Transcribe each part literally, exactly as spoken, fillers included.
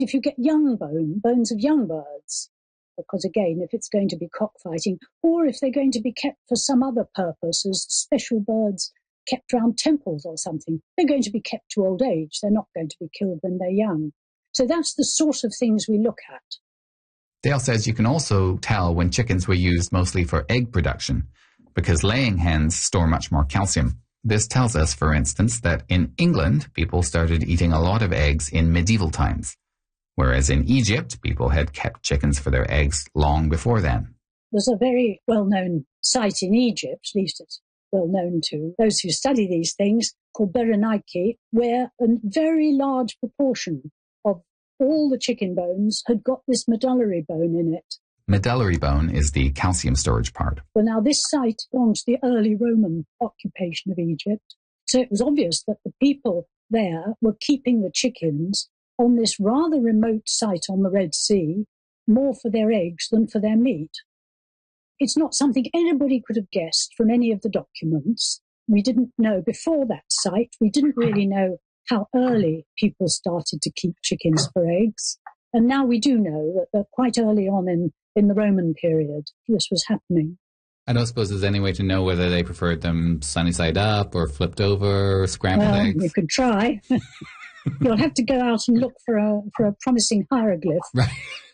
If you get young bone, bones of young birds, because again, if it's going to be cockfighting, or if they're going to be kept for some other purpose as special birds kept around temples or something, they're going to be kept to old age. They're not going to be killed when they're young. So that's the sort of things we look at. Dale says you can also tell when chickens were used mostly for egg production because laying hens store much more calcium. This tells us, for instance, that in England, people started eating a lot of eggs in medieval times, whereas in Egypt, people had kept chickens for their eggs long before then. There's a very well-known site in Egypt, at least it's well known to those who study these things, called Berenike, where a very large proportion of all the chicken bones had got this medullary bone in it. Medullary bone is the calcium storage part. Well, now this site belonged to the early Roman occupation of Egypt, so it was obvious that the people there were keeping the chickens on this rather remote site on the Red Sea, more for their eggs than for their meat. It's not something anybody could have guessed from any of the documents. We didn't know before that site. We didn't really know how early people started to keep chickens for eggs. And now we do know that, that quite early on in, in the Roman period, this was happening. I don't suppose there's any way to know whether they preferred them sunny side up or flipped over or scrambled well, eggs. You could try. You'll have to go out and look for a, for a promising hieroglyph. Right.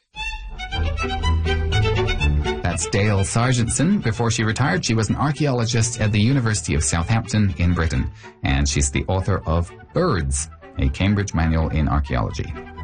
That's Dale Sargentson. Before she retired, she was an archaeologist at the University of Southampton in Britain, and she's the author of Birds, a Cambridge Manual in Archaeology.